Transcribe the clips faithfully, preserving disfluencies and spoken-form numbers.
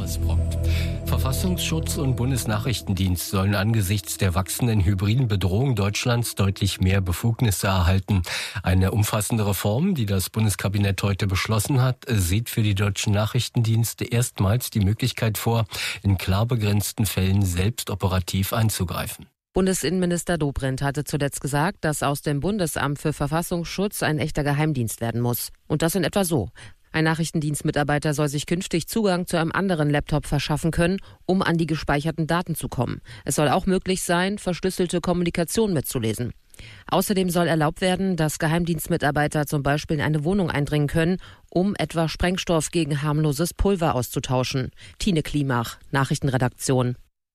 Andreas Brockt. Verfassungsschutz und Bundesnachrichtendienst sollen angesichts der wachsenden hybriden Bedrohung Deutschlands deutlich mehr Befugnisse erhalten. Eine umfassende Reform, die das Bundeskabinett heute beschlossen hat, sieht für die deutschen Nachrichtendienste erstmals die Möglichkeit vor, in klar begrenzten Fällen selbst operativ einzugreifen. Bundesinnenminister Dobrindt hatte zuletzt gesagt, dass aus dem Bundesamt für Verfassungsschutz ein echter Geheimdienst werden muss. Und das in etwa so. Ein Nachrichtendienstmitarbeiter soll sich künftig Zugang zu einem anderen Laptop verschaffen können, um an die gespeicherten Daten zu kommen. Es soll auch möglich sein, verschlüsselte Kommunikation mitzulesen. Außerdem soll erlaubt werden, dass Geheimdienstmitarbeiter zum Beispiel in eine Wohnung eindringen können, um etwa Sprengstoff gegen harmloses Pulver auszutauschen. Tine Klimach, Nachrichtenredaktion.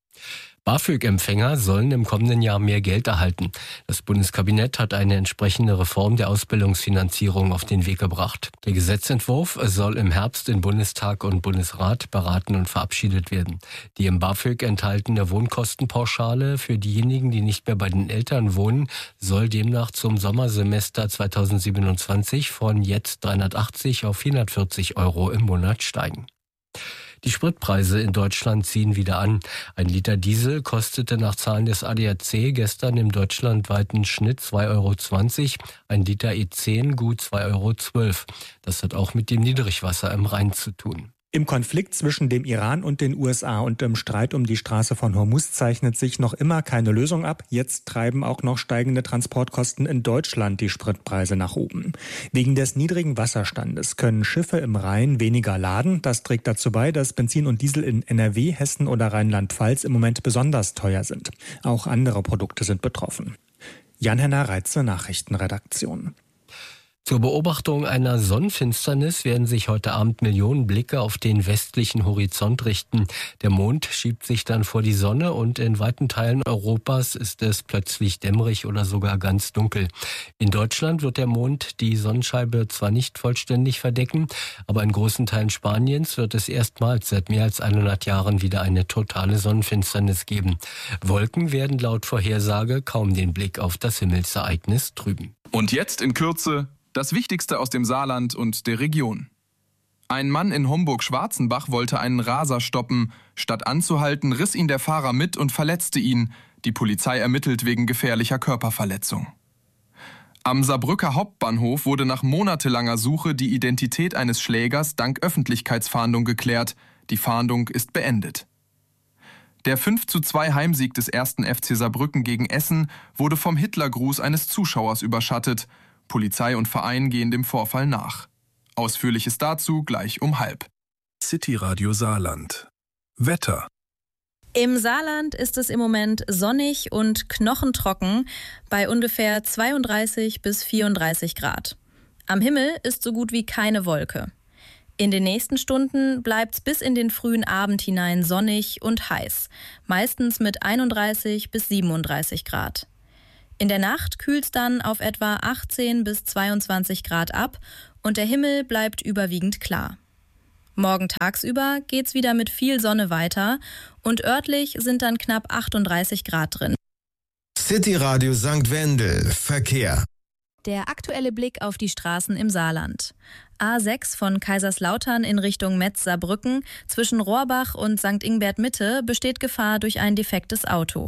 BAföG-Empfänger sollen im kommenden Jahr mehr Geld erhalten. Das Bundeskabinett hat eine entsprechende Reform der Ausbildungsfinanzierung auf den Weg gebracht. Der Gesetzentwurf soll im Herbst in Bundestag und Bundesrat beraten und verabschiedet werden. Die im BAföG enthaltene Wohnkostenpauschale für diejenigen, die nicht mehr bei den Eltern wohnen, soll demnach zum Sommersemester zweitausendsiebenundzwanzig von jetzt dreihundertachtzig auf vierhundertvierzig Euro im Monat steigen. Die Spritpreise in Deutschland ziehen wieder an. Ein Liter Diesel kostete nach Zahlen des A D A C gestern im deutschlandweiten Schnitt zwei Euro zwanzig, ein Liter E zehn gut zwei Euro zwölf. Das hat auch mit dem Niedrigwasser im Rhein zu tun. Im Konflikt zwischen dem Iran und den U S A und im Streit um die Straße von Hormuz zeichnet sich noch immer keine Lösung ab. Jetzt treiben auch noch steigende Transportkosten in Deutschland die Spritpreise nach oben. Wegen des niedrigen Wasserstandes können Schiffe im Rhein weniger laden. Das trägt dazu bei, dass Benzin und Diesel in N R W, Hessen oder Rheinland-Pfalz im Moment besonders teuer sind. Auch andere Produkte sind betroffen. Jan-Henner Reitze, Nachrichtenredaktion. Zur Beobachtung einer Sonnenfinsternis werden sich heute Abend Millionen Blicke auf den westlichen Horizont richten. Der Mond schiebt sich dann vor die Sonne und in weiten Teilen Europas ist es plötzlich dämmerig oder sogar ganz dunkel. In Deutschland wird der Mond die Sonnenscheibe zwar nicht vollständig verdecken, aber in großen Teilen Spaniens wird es erstmals seit mehr als hundert Jahren wieder eine totale Sonnenfinsternis geben. Wolken werden laut Vorhersage kaum den Blick auf das Himmelsereignis trüben. Und jetzt in Kürze das Wichtigste aus dem Saarland und der Region. Ein Mann in Homburg-Schwarzenbach wollte einen Raser stoppen. Statt anzuhalten, riss ihn der Fahrer mit und verletzte ihn. Die Polizei ermittelt wegen gefährlicher Körperverletzung. Am Saarbrücker Hauptbahnhof wurde nach monatelanger Suche die Identität eines Schlägers dank Öffentlichkeitsfahndung geklärt. Die Fahndung ist beendet. Der fünf zu zwei Heimsieg des ersten F C Saarbrücken gegen Essen wurde vom Hitlergruß eines Zuschauers überschattet. Polizei und Verein gehen dem Vorfall nach. Ausführliches dazu gleich um halb. City Radio Saarland. Wetter. Im Saarland ist es im Moment sonnig und knochentrocken bei ungefähr zweiunddreißig bis vierunddreißig Grad. Am Himmel ist so gut wie keine Wolke. In den nächsten Stunden bleibt's bis in den frühen Abend hinein sonnig und heiß, meistens mit einunddreißig bis siebenunddreißig Grad. In der Nacht kühlt's dann auf etwa achtzehn bis zweiundzwanzig Grad ab und der Himmel bleibt überwiegend klar. Morgen tagsüber geht's wieder mit viel Sonne weiter und örtlich sind dann knapp achtunddreißig Grad drin. City Radio Sankt Wendel, Verkehr. Der aktuelle Blick auf die Straßen im Saarland. A sechs von Kaiserslautern in Richtung Metz-Saarbrücken zwischen Rohrbach und Sankt Ingbert Mitte besteht Gefahr durch ein defektes Auto.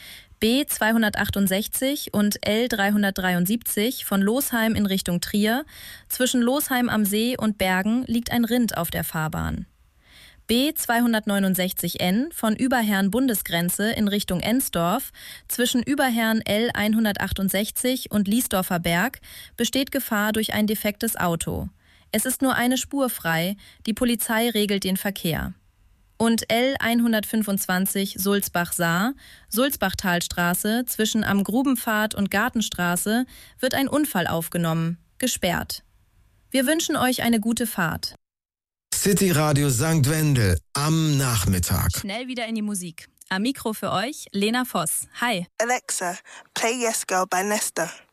B zweihundertachtundsechzig und L dreihundertdreiundsiebzig von Losheim in Richtung Trier. Zwischen Losheim am See und Bergen liegt ein Rind auf der Fahrbahn. B zweihundertneunundsechzig N von Überherrn Bundesgrenze in Richtung Ensdorf. Zwischen Überherrn L hundertachtundsechzig und Liesdorfer Berg besteht Gefahr durch ein defektes Auto. Es ist nur eine Spur frei. Die Polizei regelt den Verkehr. Und L hundertfünfundzwanzig Sulzbach-Saar, Sulzbachtalstraße zwischen Am Grubenpfad und Gartenstraße wird ein Unfall aufgenommen, gesperrt. Wir wünschen euch eine gute Fahrt. City Radio Sankt Wendel am Nachmittag. Schnell wieder in die Musik. Am Mikro für euch Lena Voss. Hi. Alexa, play Yes Girl by Nesta.